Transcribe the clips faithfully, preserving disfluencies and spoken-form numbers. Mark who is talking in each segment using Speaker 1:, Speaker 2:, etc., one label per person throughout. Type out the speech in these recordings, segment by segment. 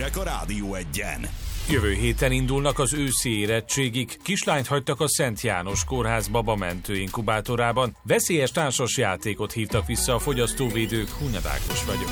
Speaker 1: Hírek a Rádió Egyen.
Speaker 2: Jövő héten indulnak az őszi érettségik. Kislányt hagytak a Szent János Kórház babamentő inkubátorában. Veszélyes társas játékot hívtak vissza a fogyasztóvédők. Hunyad Ákos vagyok.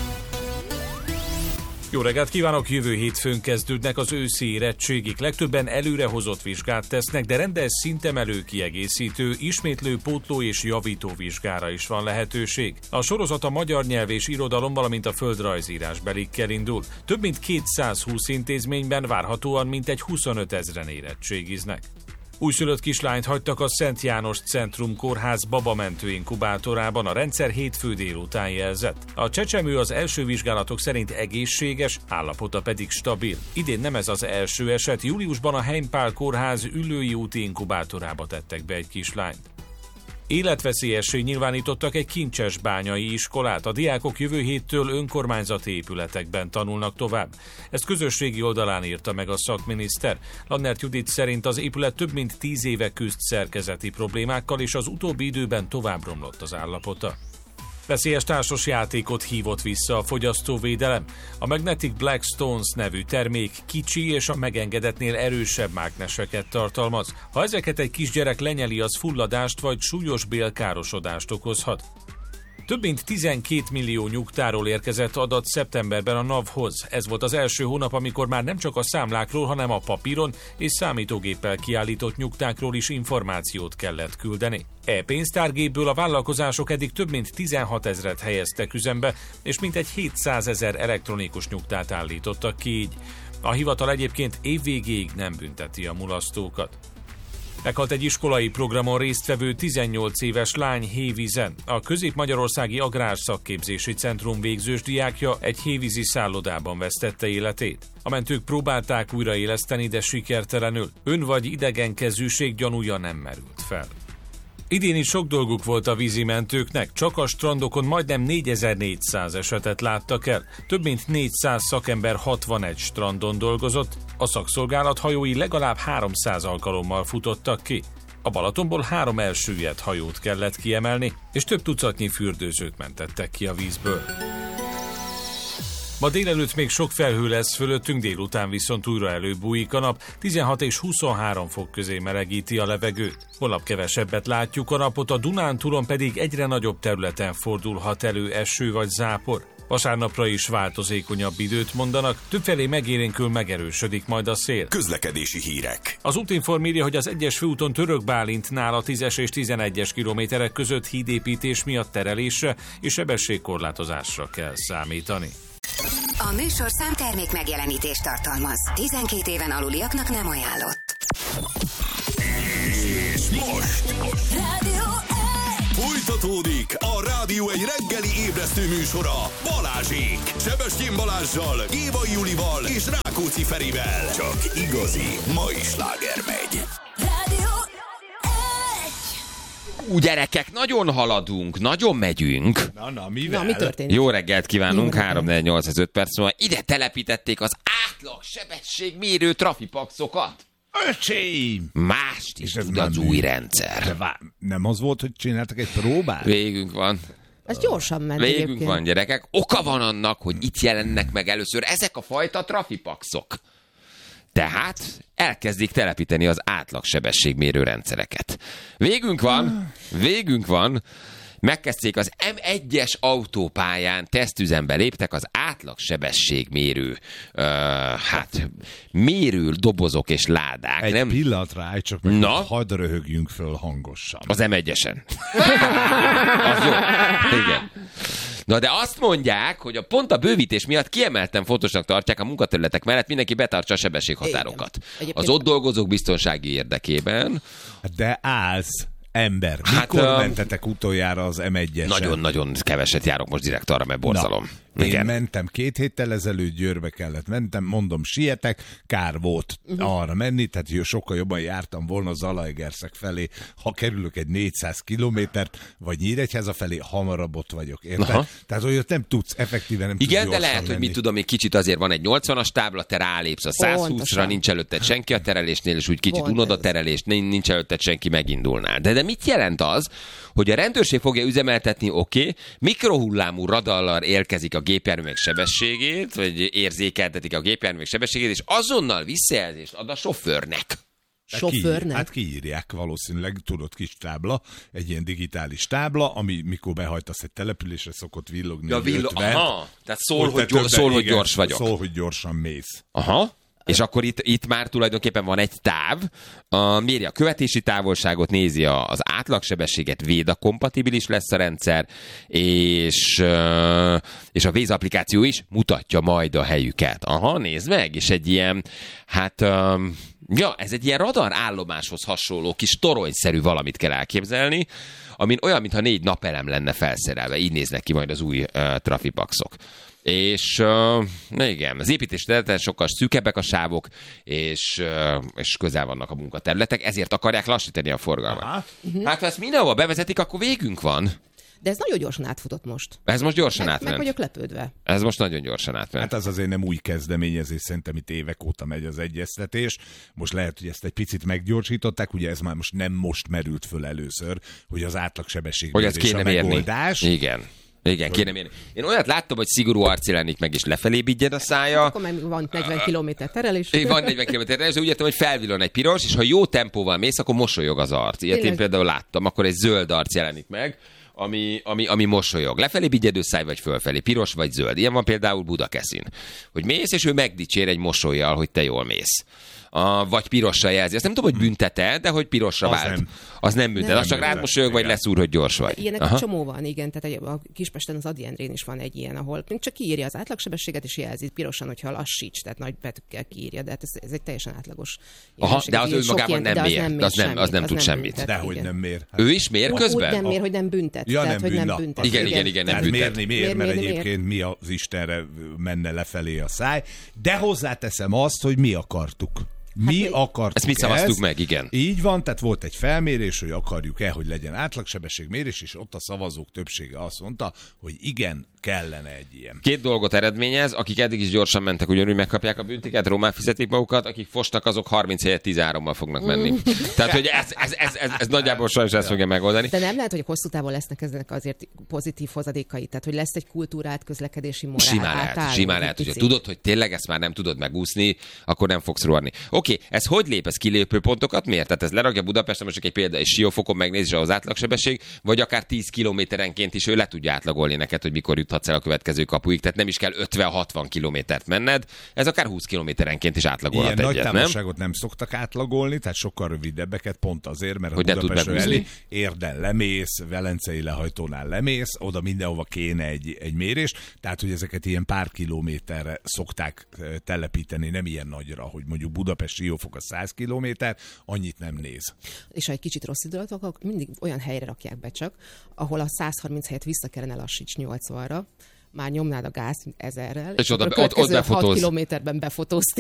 Speaker 2: Jó reggelt kívánok! Jövő hétfőn kezdődnek az őszi érettségik. Legtöbben előrehozott vizsgát tesznek, de rendes szintemelő, kiegészítő, ismétlő, pótló és javító vizsgára is van lehetőség. A sorozat a magyar nyelv és irodalom, valamint a földrajzírásbelikkel indul. Több mint kétszázhúsz intézményben várhatóan mintegy huszonöt ezren érettségiznek. Újszülött kislányt hagytak a Szent János Centrum Kórház babamentő inkubátorában, a rendszer hétfő délután jelzett. A csecsemő az első vizsgálatok szerint egészséges, állapota pedig stabil. Idén nem ez az első eset, júliusban a Heimpál Kórház Üllői úti inkubátorába tettek be egy kislányt. Életveszélyessé nyilvánítottak egy kincsesbányai iskolát. A diákok jövő héttől önkormányzati épületekben tanulnak tovább. Ezt közösségi oldalán írta meg a szakminiszter. Lannert Judit szerint az épület több mint tíz éve küzd szerkezeti problémákkal, és az utóbbi időben tovább romlott az állapota. Veszélyes társas játékot hívott vissza a fogyasztóvédelem. A Magnetic Black Stones nevű termék kicsi és a megengedetnél erősebb mágneseket tartalmaz. Ha ezeket egy kisgyerek lenyeli, az fulladást vagy súlyos bélkárosodást okozhat. Több mint tizenkét millió nyugtáról érkezett adat szeptemberben a NAV-hoz. Ez volt az első hónap, amikor már nem csak a számlákról, hanem a papíron és számítógéppel kiállított nyugtákról is információt kellett küldeni. E-pénztárgépből a vállalkozások eddig több mint tizenhat ezret helyeztek üzembe, és mintegy hétszázezer elektronikus nyugtát állítottak ki így. A hivatal egyébként évvégéig nem bünteti a mulasztókat. Meghalt egy iskolai programon résztvevő tizennyolc éves lány Hévízen. A Közép-Magyarországi Agrárszakképzési Centrum végzős diákja egy hévízi szállodában vesztette életét. A mentők próbálták újraéleszteni, de sikertelenül. Ön- vagy idegenkezűség gyanúja nem merült fel. Idén is sok dolguk volt a vízimentőknek, csak a strandokon majdnem négyezer-négyszáz esetet láttak el. Több mint négyszáz szakember hatvanegy strandon dolgozott, a szakszolgálat hajói legalább háromszáz alkalommal futottak ki. A Balatonból három elsüllyedt hajót kellett kiemelni, és több tucatnyi fürdőzőt mentettek ki a vízből. Ma délelőtt még sok felhő lesz fölöttünk, délután viszont újra előbújik a nap, tizenhat és huszonhárom fok közé melegíti a levegőt. Holnap kevesebbet látjuk a napot, a Dunántúlon pedig egyre nagyobb területen fordulhat elő eső vagy zápor. Vasárnapra is változékonyabb időt mondanak, többfelé megélénkül, megerősödik majd a szél.
Speaker 1: Közlekedési hírek.
Speaker 2: Az Útinform írja, hogy az egyes főúton Török-Bálintnál a tízes és tizenegyes kilométerek között hídépítés miatt terelésre és sebességkorlátozásra kell számítani.
Speaker 3: A műsorszám termék megjelenítést tartalmaz. tizenkét éven aluliaknak nem ajánlott.
Speaker 1: És most
Speaker 3: Rádió egy.
Speaker 1: folytatódik a Rádió egy reggeli ébresztő műsora Balázsék. Sebestyén Balázssal, Gévai Julival és Rákóczi Ferivel. Csak igazi mai sláger megy.
Speaker 3: Rádió
Speaker 4: Ú, gyerekek, nagyon haladunk, nagyon megyünk.
Speaker 5: Na, na, mivel?
Speaker 6: Na, mi történik?
Speaker 4: Jó reggelt kívánunk,
Speaker 6: Jó
Speaker 4: három négy nyolc öt perc múlva. Ide telepítették az átlag sebességmérő trafipaxokat.
Speaker 5: Öcsém!
Speaker 4: Mást is
Speaker 5: ez
Speaker 4: tud
Speaker 5: nem
Speaker 4: az
Speaker 5: mű.
Speaker 4: új rendszer.
Speaker 5: De vá- nem az volt, hogy csináltak egy próbát?
Speaker 4: Végünk van.
Speaker 6: Ez gyorsan ment
Speaker 4: Végünk
Speaker 6: egyébként.
Speaker 4: van, gyerekek. Oka van annak, hogy itt jelennek meg először ezek a fajta trafipaxok. Tehát elkezdik telepíteni az átlagsebességmérő rendszereket. Végünk van, végünk van. Megkezdték az em egyes autópályán, tesztüzembe léptek az átlagsebességmérő, uh, hát mérő dobozok és ládák.
Speaker 5: Egy
Speaker 4: nem?
Speaker 5: pillanatra állj csak meg,
Speaker 4: Na?
Speaker 5: hogy hadd röhögjünk föl hangosan.
Speaker 4: Az em egyesen. Az jó. Igen. Na de azt mondják, hogy a pont a bővítés miatt kiemelten fontosnak tartják a munkaterületek mellett mindenki betartsa a sebességhatárokat. Az ott dolgozók biztonsági érdekében.
Speaker 5: De állsz, ember.
Speaker 4: Hát,
Speaker 5: Mikor
Speaker 4: uh,
Speaker 5: mentetek utoljára az em egyesen?
Speaker 4: Nagyon-nagyon keveset járok most direkt arra, mert borzalom.
Speaker 5: Na, én
Speaker 4: Igen.
Speaker 5: mentem két héttel ezelőtt, Győrbe kellett mentem, mondom, sietek, kár volt uh-huh. arra menni, tehát jó, sokkal jobban jártam volna Zalaegerszeg felé, ha kerülök egy négyszáz kilométert, vagy Nyíregyháza felé, hamarabb ott vagyok, érted?
Speaker 4: Aha.
Speaker 5: Tehát olyat nem tudsz, effektíven nem
Speaker 4: Igen,
Speaker 5: tudsz
Speaker 4: de lehet,
Speaker 5: menni.
Speaker 4: hogy mit tudom, még kicsit azért van egy nyolcvanas tábla, te rálépsz a száz húszra,
Speaker 6: Pontosan.
Speaker 4: nincs előtted senki a terelésnél, és úgy kicsit
Speaker 6: Volt
Speaker 4: unod a
Speaker 6: ez.
Speaker 4: terelést, nincs előtted senki, megindulnál. De, de mit jelent az, hogy a rendőrség fogja üzemeltetni, oké, okay, mikrohullámú radallal érkezik a gépjárművek sebességét, vagy érzékeltetik a gépjárművek sebességét, és azonnal visszajelzést ad a sofőrnek.
Speaker 5: Sofőrnek? Hát kiírják valószínűleg, tudod, kis tábla, egy ilyen digitális tábla, ami mikor behajtasz egy településre, szokott villogni.
Speaker 4: Ja, villo- aha, tehát szól, hogy, gyors, szól hogy gyors vagyok.
Speaker 5: Szól, hogy gyorsan mész.
Speaker 4: Aha. És akkor itt, itt már tulajdonképpen van egy táv, a, méri a követési távolságot, nézi a, az átlagsebességet, Véda kompatibilis lesz a rendszer, és, és a Waze applikáció is mutatja majd a helyüket. Aha, nézd meg, és egy ilyen, hát... Ja, ez egy ilyen radar állomáshoz hasonló kis toronyszerű valamit kell elképzelni, amin olyan, mintha négy napelem lenne felszerelve. Így néznek ki majd az új uh, trafipaxok. És uh, na igen, az építés területen sokkal szűkebbek a sávok, és, uh, és közel vannak a munkaterületek, ezért akarják lassítani a forgalmat. Aha. Hát ha ezt mindenhova bevezetik, akkor végünk van.
Speaker 6: De ez nagyon gyorsan átfutott most.
Speaker 4: Ez most gyorsan
Speaker 6: meg,
Speaker 4: átment.
Speaker 6: Meg vagyok lepődve.
Speaker 4: Ez most nagyon gyorsan átment.
Speaker 5: Hát ez azért nem új kezdeményezés, szerintem itt évek óta megy az egyeztetés. Most lehet, hogy ezt egy picit meggyorsították, ugye ez már most nem most merült föl először, hogy az átlagsebesség
Speaker 4: hogy ez kéne
Speaker 5: a megoldás.
Speaker 4: Mérni. Igen. Igen, kéne mérni. Én olyat láttam, hogy szigorú arc jelenik meg, és lefelé biggyed a szája.
Speaker 6: Akkor meg van negyven kilométer terelés.
Speaker 4: Van negyven kilométer terelés, de úgy értem, hogy felvillan egy piros, és ha jó tempóval mész, akkor mosolyog az arc. Ilyet én például láttam, akkor egy zöld arc jelenik meg, ami, ami, ami mosolyog. Lefelé bigyedő száj, vagy fölfelé, piros vagy zöld. Ilyen van például Budakeszin. Hogy mész, és ő megdicsér egy mosollyal, hogy te jól mész. A, vagy pirossal jelzi. Azt nem tudom, hogy büntete, de hogy pirosra
Speaker 5: az
Speaker 4: vált.
Speaker 5: Nem.
Speaker 4: Az nem büntet. Az csak rád mosolyog, vagy leszúr, hogy gyors vagy.
Speaker 6: Ilyenek Aha. egy csomó van, igen. Tehát a Kispesten az Ady Endrén is van egy ilyen, ahol még csak kiírja az átlagsebességet, és jelzi pirosan, hogyha lassíts, tehát nagy betűkkel kiírja, de hát ez, ez egy teljesen átlagos.
Speaker 4: Aha, de az önmagában nem mér. De az nem, az nem tud semmit.
Speaker 5: Dehogy nem mér.
Speaker 4: Ő is mér közben?
Speaker 6: Úgy nem mér, hogy nem büntet.
Speaker 5: Ja,
Speaker 6: tehát,
Speaker 5: nem,
Speaker 6: hogy
Speaker 5: bűn,
Speaker 6: nem büntet.
Speaker 4: Igen, igen, igen, nem büntet.
Speaker 5: Mérni mér, mert egyébként mi az Istenre menne lefelé a száj. De hozzáteszem azt, hogy mi akartuk. Mi hát, akartuk
Speaker 4: ezt. mi szavaztuk ezt. meg, igen.
Speaker 5: Így van, tehát volt egy felmérés, hogy akarjuk-e, hogy legyen átlagsebességmérés, és ott a szavazók többsége azt mondta, hogy igen, kellene egy ilyen.
Speaker 4: Két dolgot eredményez, akik eddig is gyorsan mentek, ugyanúgy megkapják a büntiket, román fizetik magukat, akik fostak, azok harminc helyett tizenhárommal fognak menni. Tehát, hogy ez, ez, ez, ez, ez nagyjából sajnos ezt fogja megoldani.
Speaker 6: De nem lehet, hogy hosszú távon lesznek ezek azért pozitív hozadékai, tehát hogy lesz egy kultúrát, közlekedési morál.
Speaker 4: Simán lehet, simán lehet, hogyha tudod, hogy tényleg ezt már nem tudod megúszni, akkor nem fogsz rohanni. Oké, okay, ez hogy lép? Ez kilépő pontokat miért? Tehát ez lerakja Budapesten, most egy példa, és Siófokon megnézi az átlagsebesség, vagy akár tíz kilométerenként is ő le tudja átlagolni neked, hogy mikor juthatsz el a következő kapuig, tehát nem is kell ötven-hatvan kilométert menned, ez akár húsz kilométerenként is átlagolhat egyet, nem?
Speaker 5: Ilyen nagy távolságot nem szoktak átlagolni, tehát sokkal rövidebbeket pont azért, mert
Speaker 4: hogy
Speaker 5: a Budapestről elé Érden lemész, Velencei lehajtónál lemész, oda mindenhova kéne egy, egy mérés, tehát hogy ezeket ilyen pár kilométerre szokták telepíteni, nem ilyen nagyra, hogy mondjuk Budapest Siófok a száz kilométer, annyit nem néz.
Speaker 6: És ha egy kicsit rossz indulatok, akkor mindig olyan helyre rakják be csak, ahol a száz harminc helyett vissza kellene lassíts nyolcvanra, már nyomnád a gáz ezerrel,
Speaker 4: és, és oda,
Speaker 6: a következő
Speaker 4: ott, ott
Speaker 6: hat kilométerben befotózti.